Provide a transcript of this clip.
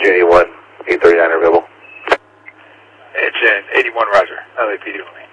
June 81, 839 available. It's in 81, Roger. LAPD with me.